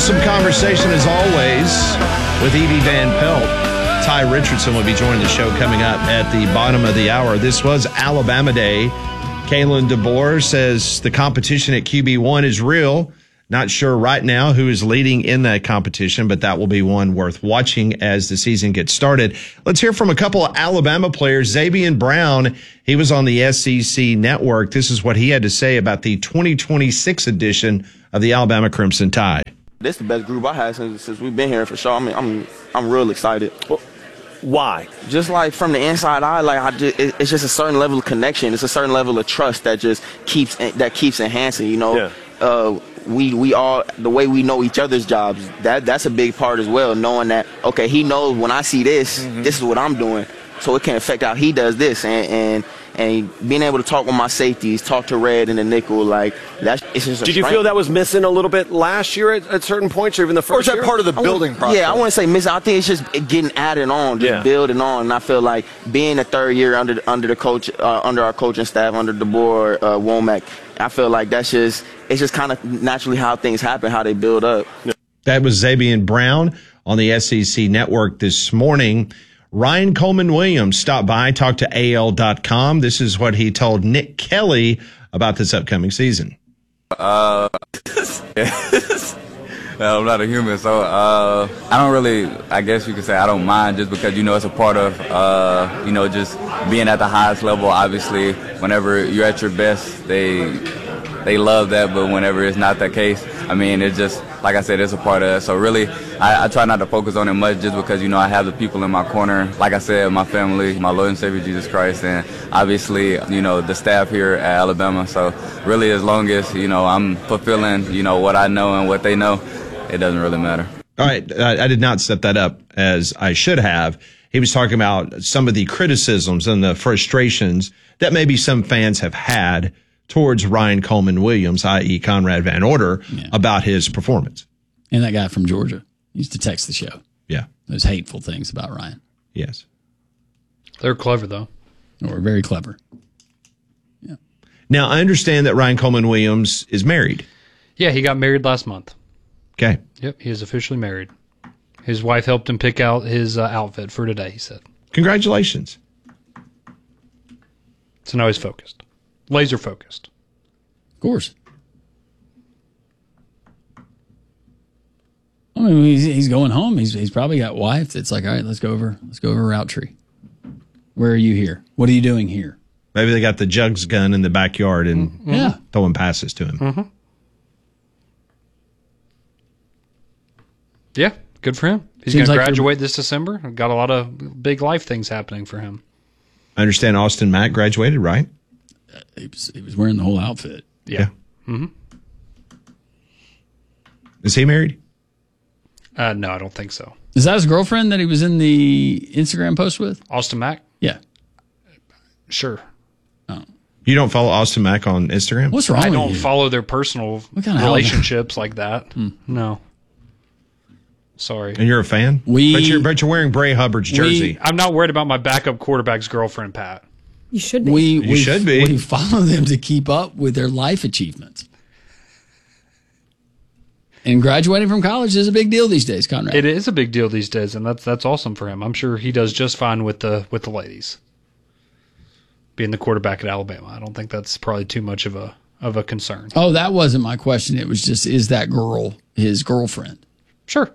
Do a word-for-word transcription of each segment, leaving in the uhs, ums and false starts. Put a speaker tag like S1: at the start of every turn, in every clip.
S1: Awesome conversation as always with Evie Van Pelt. Ty Richardson will be joining the show coming up at the bottom of the hour. This was Alabama Day. Kalen DeBoer says the competition at Q B one is real. Not sure right now who is leading in that competition, but that will be one worth watching as the season gets started. Let's hear from a couple of Alabama players. Zabian Brown, he was on the S E C Network. This is what he had to say about the twenty twenty-six edition of the Alabama Crimson Tide.
S2: This is the best group I had since, since we've been here for sure. I mean, I'm I'm real excited.
S3: Well, why?
S2: Just like from the inside eye, like I just, it, it's just a certain level of connection. It's a certain level of trust that just keeps that keeps enhancing. You know,
S3: yeah.
S2: uh, we we all the way we know each other's jobs. That that's a big part as well. Knowing that okay, he knows when I see this, mm-hmm. this is what I'm doing, so it can affect how he does this, and and. And being able to talk with my safeties, talk to Red and the nickel, like that's it's just a
S3: Did you
S2: strength.
S3: feel that was missing a little bit last year at, at certain points, or even the first
S4: Or is that
S3: year?
S4: part of the building process?
S2: Yeah, I wouldn't say missing. I think it's just getting added on, just
S3: yeah.
S2: building on. And I feel like being a third year under under the coach, uh, under our coaching staff, under DeBoer, uh, Womack, I feel like that's just it's just kind of naturally how things happen, how they build up.
S1: That was Zabian Brown on the S E C Network this morning. Ryan Coleman Williams stopped by, talked to A L dot com. This is what he told Nick Kelly about this upcoming season.
S5: Uh, I'm not a human, so uh, I don't really, I guess you could say I don't mind just because, you know, it's a part of, uh, you know, just being at the highest level. Obviously, whenever you're at your best, they they love that, but whenever it's not the case, I mean, it's just, like I said, it's a part of it. So really, I, I try not to focus on it much just because, you know, I have the people in my corner. Like I said, my family, my Lord and Savior, Jesus Christ, and obviously, you know, the staff here at Alabama. So really, as long as, you know, I'm fulfilling, you know, what I know and what they know, it doesn't really matter.
S1: All right. I, I did not set that up as I should have. He was talking about some of the criticisms and the frustrations that maybe some fans have had towards Ryan Coleman Williams, that is. Conrad Van Order, yeah. about his performance.
S6: And that guy from Georgia used to text the show.
S1: Yeah.
S6: Those hateful things about Ryan.
S1: Yes.
S7: They're clever, though.
S6: Or very clever.
S1: Yeah. Now, I understand that Ryan Coleman Williams is married.
S7: Yeah, he got married last month.
S1: Okay.
S7: Yep, he is officially married. His wife helped him pick out his uh, outfit for today, he said.
S1: Congratulations.
S7: So now he's focused. Laser focused.
S6: Of course. I mean, he's, he's going home. He's he's probably got wife. It's like, all right, let's go over. Let's go over Route Tree. Where are you here? What are you doing here?
S1: Maybe they got the jugs gun in the backyard and
S6: mm-hmm. yeah.
S1: throwing passes to him.
S7: Mm-hmm. Yeah, good for him. He's going to like graduate this December. Got a lot of big life things happening for him.
S1: I understand Austin Mack graduated, right?
S6: Uh, he, was, he was wearing the whole outfit.
S7: Yeah. yeah. Mm-hmm.
S1: Is he married?
S7: Uh, no, I don't think so.
S6: Is that his girlfriend that he was in the Instagram post with?
S7: Austin Mack?
S6: Yeah.
S7: Sure.
S6: Oh.
S1: You don't follow Austin Mack on Instagram?
S6: What's wrong
S7: I
S6: with
S7: don't
S6: you?
S7: follow their personal
S6: kind of
S7: relationships like that.
S6: Hmm.
S7: No. Sorry.
S1: And you're a fan?
S6: We,
S1: but, you're, but you're wearing Bray Hubbard's jersey.
S7: We, I'm not worried about my backup quarterback's girlfriend, Pat.
S8: You should be.
S6: We,
S1: you
S6: we,
S1: should be.
S6: We follow them to keep up with their life achievements. And graduating from college is a big deal these days, Conrad.
S7: It is a big deal these days, and that's that's awesome for him. I'm sure he does just fine with the with the ladies. Being the quarterback at Alabama, I don't think that's probably too much of a of a concern.
S6: Oh, that wasn't my question. It was just, is that girl his girlfriend?
S7: Sure.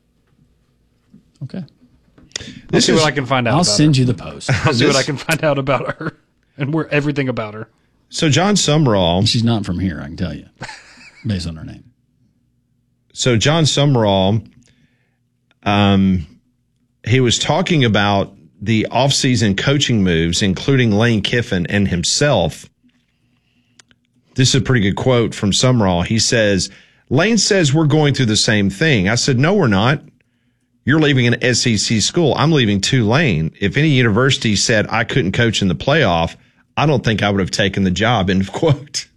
S6: Okay.
S7: I'll see what I can find out.
S6: I'll
S7: about
S6: send
S7: her.
S6: you the post.
S7: I'll see what I can find out about her and where everything about her.
S1: So John Sumrall,
S6: she's not from here, I can tell you, based on her name.
S1: So John Sumrall, um, he was talking about the offseason coaching moves, including Lane Kiffin and himself. This is a pretty good quote from Sumrall. He says, Lane says we're going through the same thing. I said, no, we're not. You're leaving an S E C school. I'm leaving Tulane. If any university said I couldn't coach in the playoff, I don't think I would have taken the job, end of quote.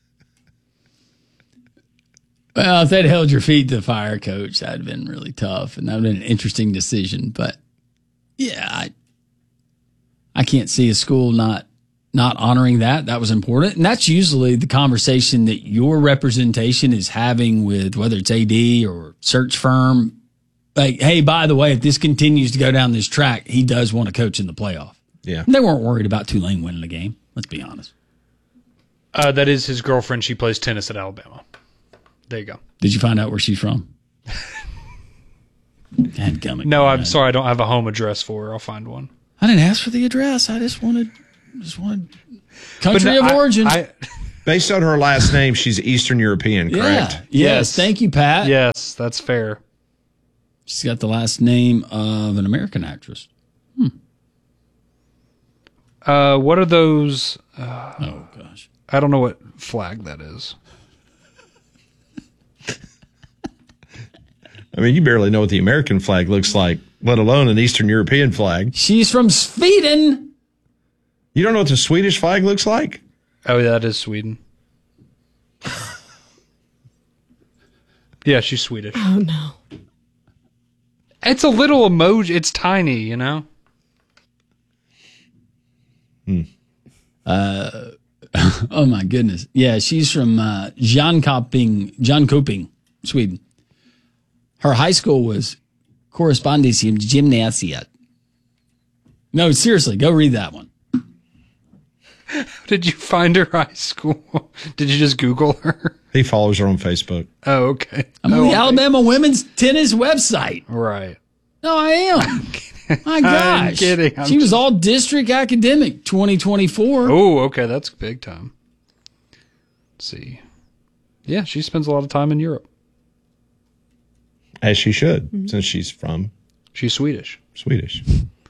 S6: Well, if they'd held your feet to the fire, Coach, that'd have been really tough, and that would have been an interesting decision. But, yeah, I I can't see a school not not honoring that. That was important. And that's usually the conversation that your representation is having with whether it's A D or search firm. Like, hey, by the way, if this continues to go down this track, he does want to coach in the playoff.
S1: Yeah.
S6: And they weren't worried about Tulane winning the game. Let's be honest.
S7: Uh, that is his girlfriend. She plays tennis at Alabama. There you go.
S6: Did you find out where she's from? Coming,
S7: no, I'm sorry. I don't have a home address for her. I'll find one.
S6: I didn't ask for the address. I just wanted, just wanted country
S7: no,
S6: of
S7: I,
S6: origin.
S7: I,
S1: Based on her last name, she's Eastern European, correct?
S6: Yeah. Yes. Thank you, Pat.
S7: Yes, that's fair.
S6: She's got the last name of an American actress. Hmm.
S7: Uh, what are those? Uh,
S6: oh gosh,
S7: I don't know what flag that is.
S1: I mean, you barely know what the American flag looks like, let alone an Eastern European flag.
S6: She's from Sweden.
S1: You don't know what the Swedish flag looks like?
S7: Oh, that is Sweden. Yeah, she's Swedish.
S4: Oh, no.
S7: It's a little emoji. It's tiny, you know?
S1: Hmm.
S6: Uh, oh, my goodness. Yeah, she's from uh, Jönköping, Jönköping, Sweden. Her high school was Correspondentium Gymnasiet. No, seriously, go read that one.
S7: Did you find her high school? Did you just Google her?
S1: He follows her on Facebook.
S7: Oh, okay.
S6: I'm on
S7: oh,
S6: the
S7: okay.
S6: Alabama women's tennis website.
S7: Right.
S6: No, I am. My gosh.
S7: I'm kidding. I'm
S6: she was
S7: just...
S6: all district academic twenty twenty-four.
S7: Oh, okay. That's big time. Let's see. Yeah, she spends a lot of time in Europe.
S1: As she should, mm-hmm. since she's from...
S7: She's Swedish.
S1: Swedish.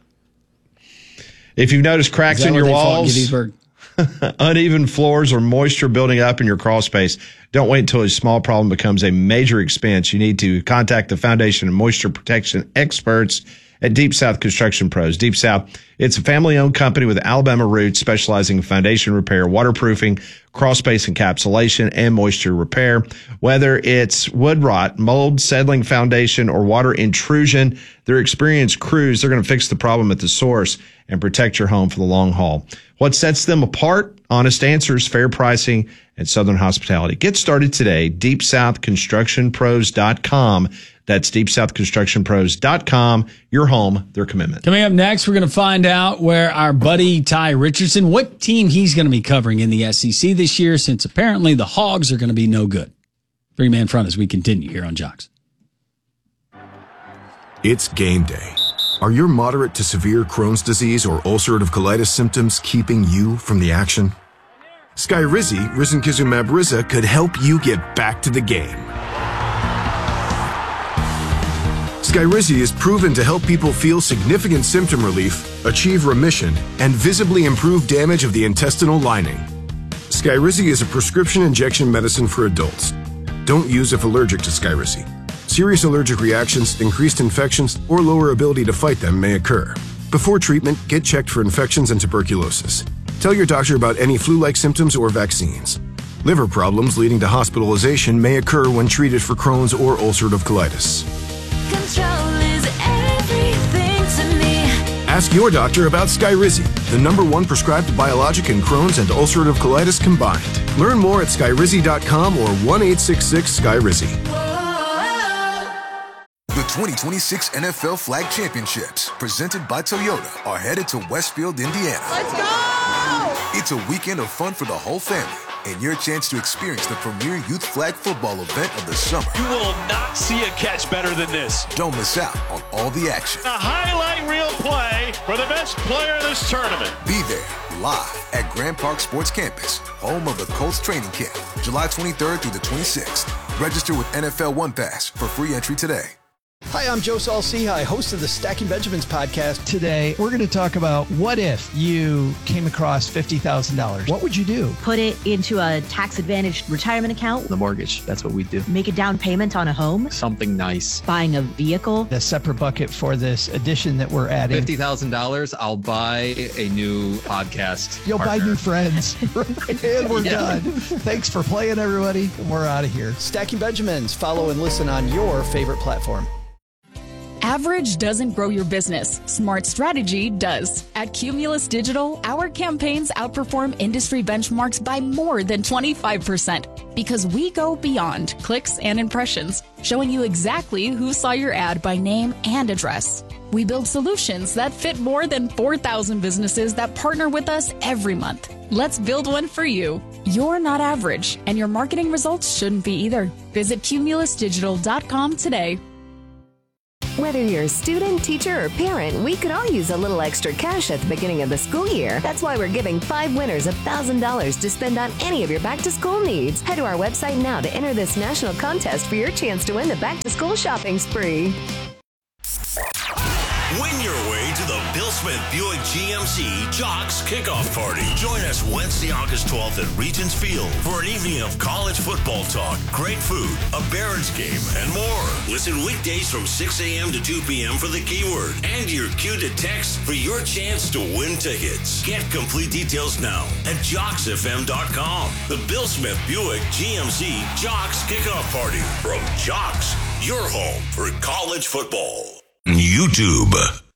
S1: If you've noticed cracks in your walls, uneven floors, or moisture building up in your crawl space, don't wait until a small problem becomes a major expense. You need to contact the foundation and moisture protection experts at Deep South Construction Pros. Deep South, it's a family-owned company with Alabama roots specializing in foundation repair, waterproofing, crawl space encapsulation, and moisture repair. Whether it's wood rot, mold, settling foundation, or water intrusion, their experienced crews, they're going to fix the problem at the source and protect your home for the long haul. What sets them apart? Honest answers, fair pricing, and Southern hospitality. Get started today, deep south construction pros dot com. That's deep south construction pros dot com. Your home, their commitment.
S6: Coming up next, we're going to find out where our buddy Ty Richardson, what team he's going to be covering in the S E C this year, since apparently the Hogs are going to be no good. Three-man front as we continue here on Jocks.
S8: It's game day. Are your moderate to severe Crohn's disease or ulcerative colitis symptoms keeping you from the action? Skyrizi, risankizumab Riza, could help you get back to the game. Skyrizi is proven to help people feel significant symptom relief, achieve remission, and visibly improve damage of the intestinal lining. Skyrizi is a prescription injection medicine for adults. Don't use if allergic to Skyrizi. Serious allergic reactions, increased infections, or lower ability to fight them may occur. Before treatment, get checked for infections and tuberculosis. Tell your doctor about any flu-like symptoms or vaccines. Liver problems leading to hospitalization may occur when treated for Crohn's or ulcerative colitis.
S9: Control is everything to me.
S8: Ask your doctor about Skyrizi, the number one prescribed biologic in Crohn's and ulcerative colitis combined. Learn more at skyrizi dot com or one eight six six Skyrizi.
S10: The twenty twenty-six N F L Flag Championships, presented by Toyota, are headed to Westfield, Indiana.
S9: Let's go!
S10: It's a weekend of fun for the whole family, and your chance to experience the premier youth flag football event of the summer.
S11: You will not see a catch better than this.
S10: Don't miss out on all the action.
S11: A highlight reel play for the best player of this tournament.
S10: Be there, live at Grand Park Sports Campus, home of the Colts training camp, July twenty-third through the twenty-sixth. Register with N F L One Pass for free entry today.
S12: Hi, I'm Joe Saul-Sehy, host of the Stacking Benjamins podcast. Today, we're going to talk about what if you came across fifty thousand dollars. What would you do?
S13: Put it into a tax-advantaged retirement account.
S12: The mortgage, that's what we do.
S13: Make a down payment on a home.
S12: Something nice.
S13: Buying a vehicle.
S12: A separate bucket for this addition that we're adding.
S14: fifty thousand dollars, I'll buy a new podcast
S12: You'll partner. Buy new friends. And we're
S14: yeah.
S12: done. Thanks for playing, everybody. We're out of here. Stacking Benjamins. Follow and listen on your favorite platform.
S4: Average doesn't grow your business. Smart strategy does. At Cumulus Digital, our campaigns outperform industry benchmarks by more than twenty-five percent because we go beyond clicks and impressions, showing you exactly who saw your ad by name and address. We build solutions that fit more than four thousand businesses that partner with us every month. Let's build one for you. You're not average, and your marketing results shouldn't be either. Visit cumulus digital dot com today.
S15: Whether you're a student, teacher, or parent, we could all use a little extra cash at the beginning of the school year. That's why we're giving five winners one thousand dollars to spend on any of your back-to-school needs. Head to our website now to enter this national contest for your chance to win the back-to-school shopping spree.
S16: Win your way to the Bill Smith Buick G M C Jocks Kickoff Party. Join us Wednesday, August twelfth at Regents Field for an evening of college football talk, great food, a Barons game, and more. Listen weekdays from six a.m. to two p.m. for the keyword and your cue to text for your chance to win tickets. Get complete details now at jocks f m dot com. The Bill Smith Buick G M C Jocks Kickoff Party from Jocks, your home for college football. YouTube.